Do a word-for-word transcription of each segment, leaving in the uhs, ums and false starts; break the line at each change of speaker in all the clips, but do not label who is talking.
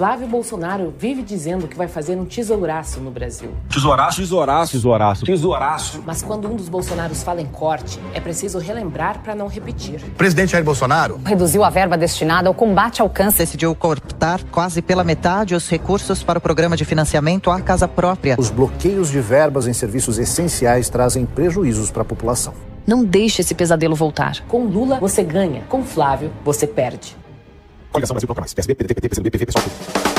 Flávio Bolsonaro vive dizendo que vai fazer um tesouraço no Brasil.
Tesouraço? Tesouraço. Tesouraço. Tesouraço.
Mas quando um dos Bolsonaros fala em corte, é preciso relembrar para não repetir.
O presidente Jair Bolsonaro
reduziu a verba destinada ao combate ao câncer. Decidiu cortar quase pela metade os recursos para o programa de financiamento à casa própria.
Os bloqueios de verbas em serviços essenciais trazem prejuízos para a população.
Não deixe esse pesadelo voltar.
Com Lula, você ganha. Com Flávio, você perde.
Coligação Brasil Toca Mais. P S B, P D T, P C B, P V, pessoal.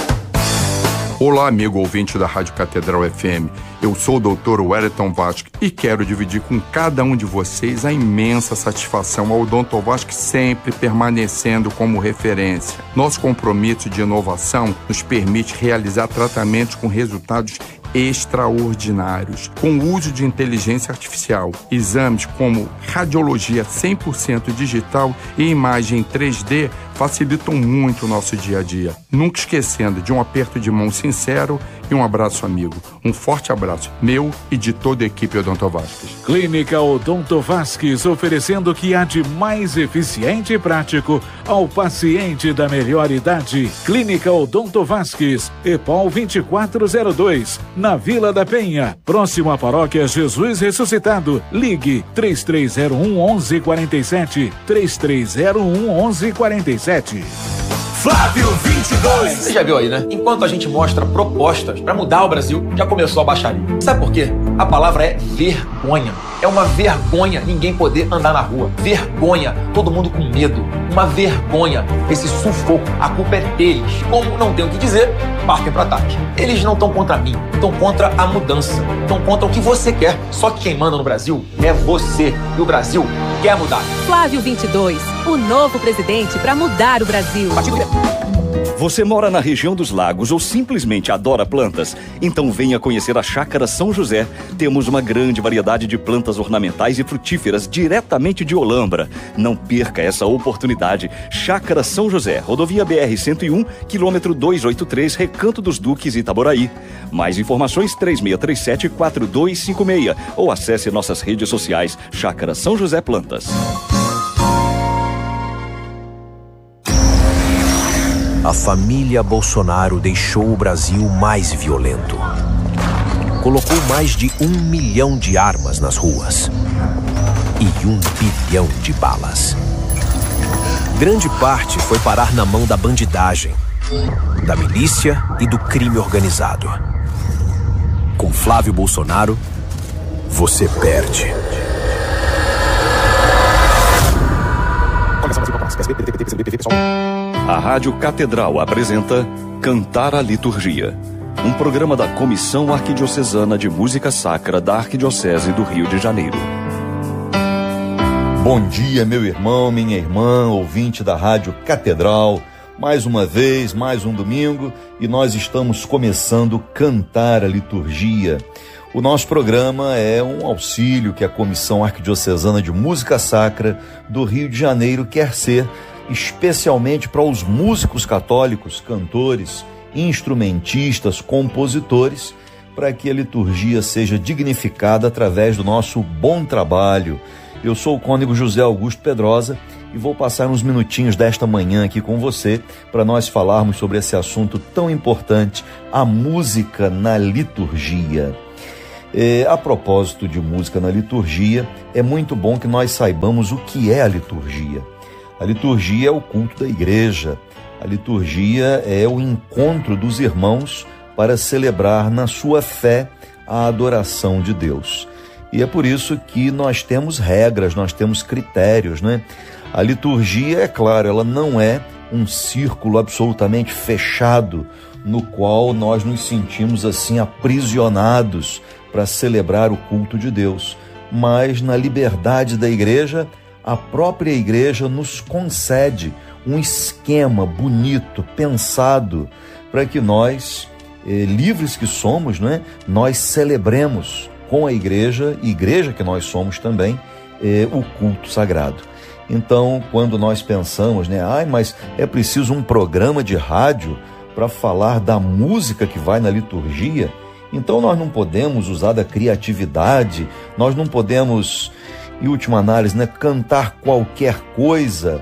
Olá, amigo ouvinte da Rádio Catedral F M. Eu sou o doutor Wellington Vasque e quero dividir com cada um de vocês a imensa satisfação ao Odonto Vasque sempre permanecendo como referência. Nosso compromisso de inovação nos permite realizar tratamentos com resultados extraordinários, com o uso de inteligência artificial, exames como radiologia cem por cento digital e imagem três D facilitam muito o nosso dia a dia. Nunca esquecendo de um aperto de mão sincero e um abraço amigo. Um forte abraço meu e de toda a equipe Odonto Vasques.
Clínica Odonto Vasques, oferecendo o que há de mais eficiente e prático ao paciente da melhor idade. Clínica Odonto Vasques, EPOL vinte e quatro zero dois, na Vila da Penha, próximo à Paróquia Jesus Ressuscitado. Ligue três três zero um, onze quarenta sete, três três zero um, onze quarenta sete.
Flávio vinte e dois. Você já viu aí, né? Enquanto a gente mostra propostas para mudar o Brasil, já começou a baixaria. Sabe por quê? A palavra é vergonha. É uma vergonha ninguém poder andar na rua. Vergonha, todo mundo com medo. Uma vergonha, esse sufoco. A culpa é deles. Como não tem o que dizer, partem para ataque. Eles não estão contra mim, estão contra a mudança. Estão contra o que você quer. Só que quem manda no Brasil é você. E o Brasil quer mudar.
Flávio vinte e dois, o novo presidente para mudar o Brasil.
Você mora na região dos lagos ou simplesmente adora plantas? Então venha conhecer a Chácara São José. Temos uma grande variedade de plantas ornamentais e frutíferas diretamente de Olambra. Não perca essa oportunidade. Chácara São José, rodovia B R cento e um, quilômetro duzentos e oitenta e três, Recanto dos Duques, Itaboraí. Mais informações três seis três sete, quatro dois cinco seis ou acesse nossas redes sociais Chácara São José Plantas.
A família Bolsonaro deixou o Brasil mais violento. Colocou mais de um milhão de armas nas ruas e um bilhão de balas. Grande parte foi parar na mão da bandidagem, da milícia e do crime organizado. Com Flávio Bolsonaro, você perde.
A Rádio Catedral apresenta Cantar a Liturgia, um programa da Comissão Arquidiocesana de Música Sacra da Arquidiocese do Rio de Janeiro.
Bom dia, meu irmão, minha irmã, ouvinte da Rádio Catedral. Mais uma vez, mais um domingo, e nós estamos começando Cantar a Liturgia. O nosso programa é um auxílio que a Comissão Arquidiocesana de Música Sacra do Rio de Janeiro quer ser, especialmente para os músicos católicos, cantores, instrumentistas, compositores, para que a liturgia seja dignificada através do nosso bom trabalho. Eu sou o cônego José Augusto Pedrosa e vou passar uns minutinhos desta manhã aqui com você para nós falarmos sobre esse assunto tão importante, a música na liturgia. É, a propósito de música na liturgia, é muito bom que nós saibamos o que é a liturgia. A liturgia é o culto da igreja. A liturgia é o encontro dos irmãos para celebrar na sua fé a adoração de Deus. E é por isso que nós temos regras, nós temos critérios, né? A liturgia, é claro, ela não é um círculo absolutamente fechado no qual nós nos sentimos assim aprisionados para celebrar o culto de Deus. Mas na liberdade da igreja, a própria igreja nos concede um esquema bonito, pensado, para que nós, eh, livres que somos, né, nós celebremos com a igreja, igreja que nós somos também, eh, o culto sagrado. Então, quando nós pensamos, né, ai, mas é preciso um programa de rádio para falar da música que vai na liturgia, então nós não podemos usar da criatividade, nós não podemos, em última análise, né, cantar qualquer coisa,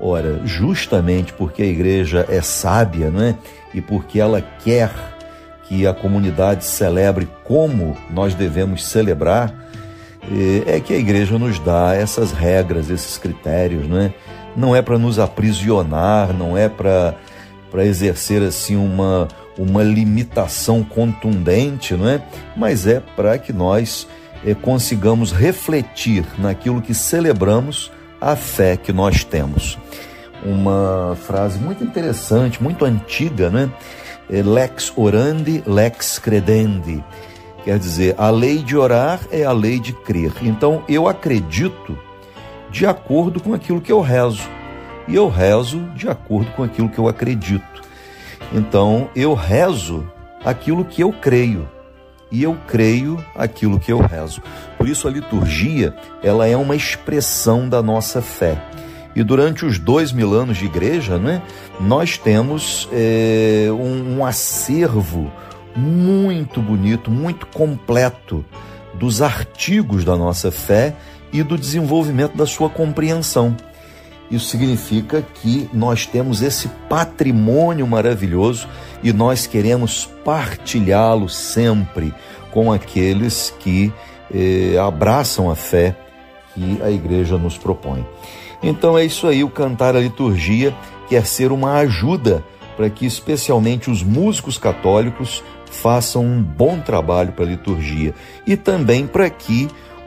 Ora, justamente porque a igreja é sábia, não é? E porque ela quer que a comunidade celebre como nós devemos celebrar, é que a igreja nos dá essas regras, esses critérios, não é? Não é para nos aprisionar, não é para para exercer assim uma, uma limitação contundente, não é? Mas é para que nós é, consigamos refletir naquilo que celebramos a fé que nós temos. Uma frase muito interessante, muito antiga, né? Lex orandi, lex credendi. Quer dizer, a lei de orar é a lei de crer. Então, eu acredito de acordo com aquilo que eu rezo. E eu rezo de acordo com aquilo que eu acredito. Então, eu rezo aquilo que eu creio. E eu creio aquilo que eu rezo. Por isso, a liturgia, ela é uma expressão da nossa fé. E durante os dois mil anos de igreja, né, nós temos é, um, um acervo muito bonito, muito completo dos artigos da nossa fé e do desenvolvimento da sua compreensão. Isso significa que nós temos esse patrimônio maravilhoso e nós queremos partilhá-lo sempre com aqueles que eh, abraçam a fé que a igreja nos propõe. Então é isso aí, o Cantar a Liturgia quer ser uma ajuda para que especialmente os músicos católicos façam um bom trabalho para a liturgia e também para que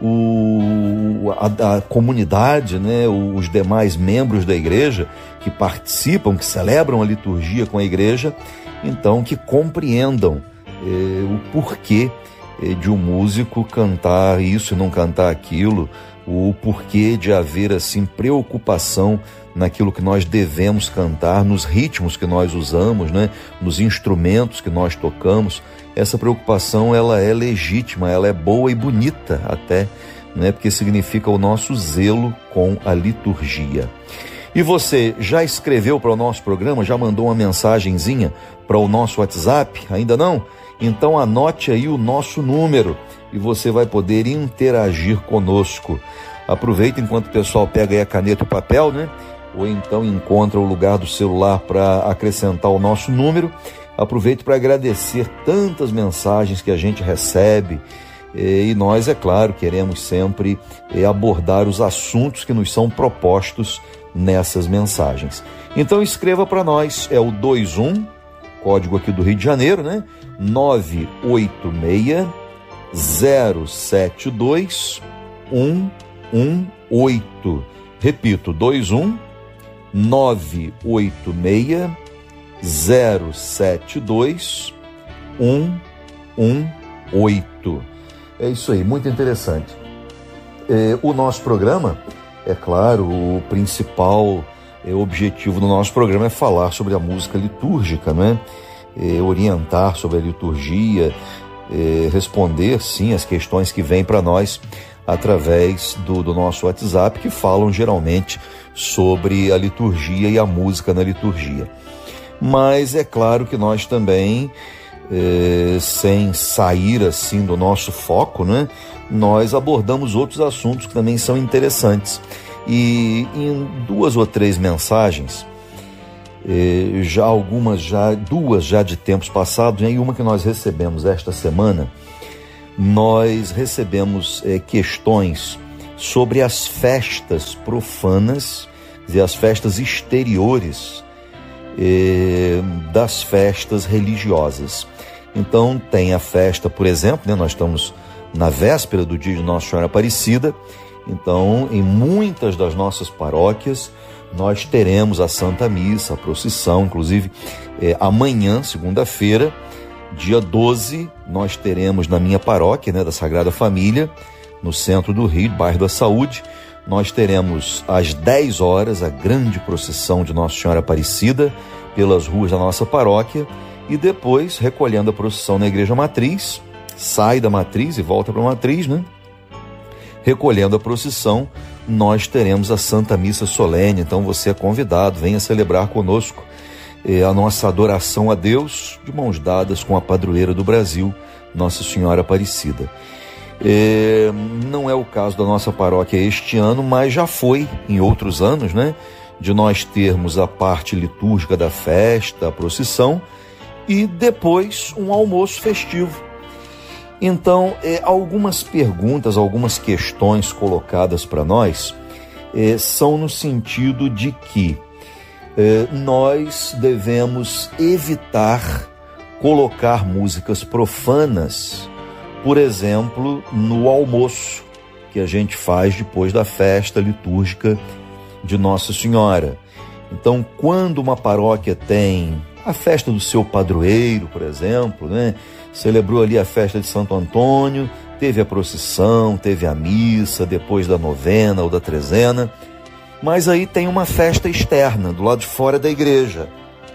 o, a, a comunidade, né, os demais membros da igreja que participam, que celebram a liturgia com a igreja, então que compreendam eh, o porquê eh, de um músico cantar isso e não cantar aquilo, o porquê de haver assim preocupação naquilo que nós devemos cantar, nos ritmos que nós usamos, né? Nos instrumentos que nós tocamos. Essa preocupação ela é legítima, ela é boa e bonita até, né? Porque significa o nosso zelo com a liturgia. E você já escreveu para o nosso programa? Já mandou uma mensagenzinha para o nosso WhatsApp? Ainda não? Então anote aí o nosso número e você vai poder interagir conosco. Aproveita enquanto o pessoal pega aí a caneta e o papel, né? Ou então encontra o lugar do celular para acrescentar o nosso número. Aproveito para agradecer tantas mensagens que a gente recebe e nós, é claro, queremos sempre abordar os assuntos que nos são propostos nessas mensagens. Então escreva para nós, é o dois um, código aqui do Rio de Janeiro, né? nove oito seis zero sete dois um um oito. Repito, dois um nove oito seis zero sete dois um um oito. É isso aí, muito interessante. É, o nosso programa, é claro, o principal é, objetivo do nosso programa é falar sobre a música litúrgica, né? É, orientar sobre a liturgia, é, responder, sim, as questões que vêm para nós através do, do nosso WhatsApp, que falam geralmente sobre a liturgia e a música na liturgia. Mas é claro que nós também, é, sem sair assim do nosso foco, né, nós abordamos outros assuntos que também são interessantes. E em duas ou três mensagens, é, já algumas, já duas já de tempos passados, e uma que nós recebemos esta semana, nós recebemos é, questões sobre as festas profanas, quer dizer, as festas exteriores é, das festas religiosas. Então tem a festa, por exemplo, né, nós estamos na véspera do dia de Nossa Senhora Aparecida, então em muitas das nossas paróquias nós teremos a Santa Missa, a procissão, inclusive é, amanhã, segunda-feira, dia doze, nós teremos na minha paróquia, né, da Sagrada Família, no centro do Rio, bairro da Saúde, nós teremos às dez horas a grande procissão de Nossa Senhora Aparecida pelas ruas da nossa paróquia e depois, recolhendo a procissão na Igreja Matriz, sai da Matriz e volta para a Matriz, né? Recolhendo a procissão, nós teremos a Santa Missa Solene, então você é convidado, venha celebrar conosco a nossa adoração a Deus, de mãos dadas com a padroeira do Brasil, Nossa Senhora Aparecida. É, não é o caso da nossa paróquia este ano, mas já foi em outros anos, né? de nós termos a parte litúrgica da festa, a procissão, e depois um almoço festivo. Então, é, algumas perguntas, algumas questões colocadas para nós é, são no sentido de que é, nós devemos evitar colocar músicas profanas, por exemplo, no almoço que a gente faz depois da festa litúrgica de Nossa Senhora. Então, quando uma paróquia tem a festa do seu padroeiro, por exemplo, né? Celebrou ali a festa de Santo Antônio, teve a procissão, teve a missa, depois da novena ou da trezena, mas aí tem uma festa externa, do lado de fora da igreja.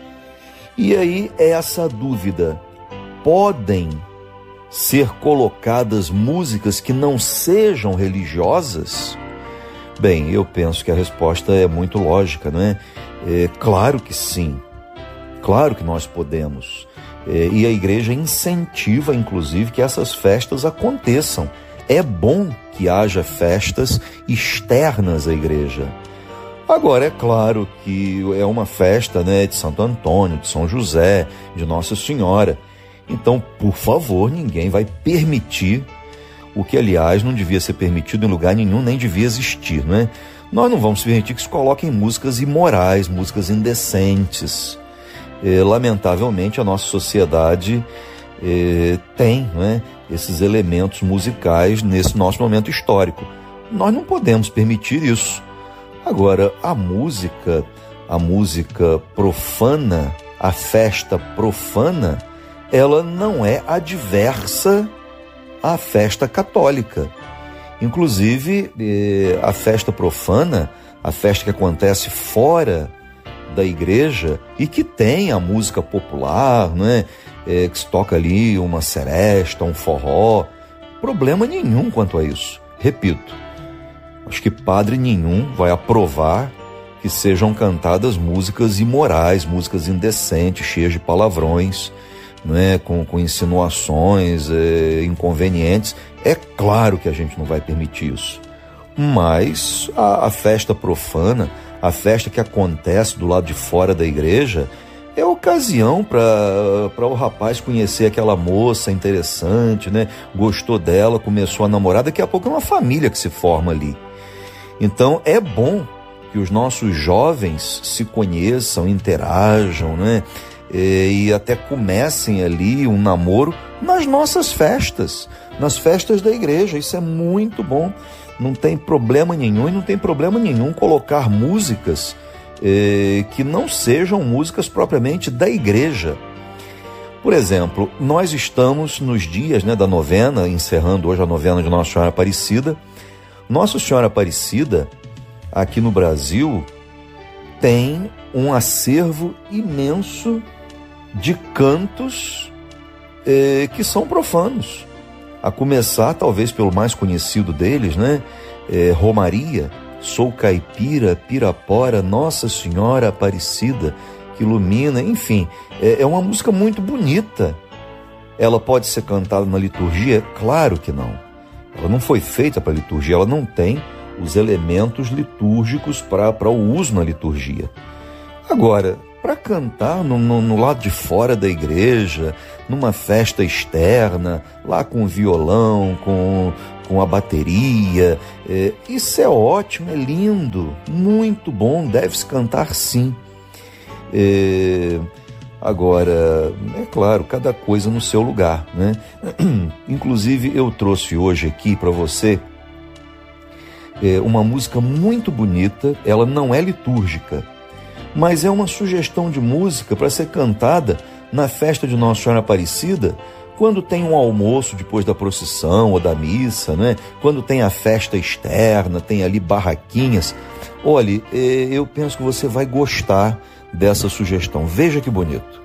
E aí é essa dúvida: podem ser colocadas músicas que não sejam religiosas? Bem, eu penso que a resposta é muito lógica, não é? É claro que sim, claro que nós podemos. É, e a igreja incentiva, inclusive, que essas festas aconteçam. É bom que haja festas externas à igreja. Agora, é claro que é uma festa, né, de Santo Antônio, de São José, de Nossa Senhora. Então, por favor, ninguém vai permitir o que, aliás, não devia ser permitido em lugar nenhum, nem devia existir, não é? Nós não vamos permitir que se coloquem músicas imorais, músicas indecentes. É, lamentavelmente, a nossa sociedade é, tem, não é, esses elementos musicais nesse nosso momento histórico. Nós não podemos permitir isso. Agora, a música, a música profana, a festa profana, ela não é adversa à festa católica. Inclusive, eh, a festa profana, a festa que acontece fora da igreja e que tem a música popular, não é? É, que se toca ali uma seresta, um forró, problema nenhum quanto a isso. Repito, acho que padre nenhum vai aprovar que sejam cantadas músicas imorais, músicas indecentes, cheias de palavrões, não é? com, com insinuações é, inconvenientes. É claro que a gente não vai permitir isso. Mas a, a festa profana, a festa que acontece do lado de fora da igreja, é ocasião para o rapaz conhecer aquela moça interessante, né? Gostou dela, começou a namorar, daqui a pouco é uma família que se forma ali. Então é bom que os nossos jovens se conheçam, interajam, né? E, e até comecem ali um namoro nas nossas festas, nas festas da igreja. Isso é muito bom. Não tem problema nenhum, e não tem problema nenhum colocar músicas eh, que não sejam músicas propriamente da igreja. Por exemplo, nós estamos nos dias, né, da novena, encerrando hoje a novena de Nossa Senhora Aparecida. Nossa Senhora Aparecida, aqui no Brasil, tem um acervo imenso de cantos eh, que são profanos. A começar, talvez, pelo mais conhecido deles, né? É, Romaria, Sou Caipira, Pirapora, Nossa Senhora Aparecida, que ilumina, enfim. É, é uma música muito bonita. Ela pode ser cantada na liturgia? Claro que não. Ela não foi feita para liturgia, ela não tem os elementos litúrgicos para o uso na liturgia. Agora, para cantar no, no, no lado de fora da igreja, numa festa externa, lá com o violão, com, com a bateria, é, isso é ótimo, é lindo, muito bom, deve-se cantar sim. É, agora, é claro, cada coisa no seu lugar, né? Inclusive, eu trouxe hoje aqui para você é, uma música muito bonita, ela não é litúrgica, mas é uma sugestão de música para ser cantada na festa de Nossa Senhora Aparecida, quando tem um almoço depois da procissão ou da missa, né? Quando tem a festa externa, tem ali barraquinhas. Olha, eu penso que você vai gostar dessa sugestão. Veja que bonito.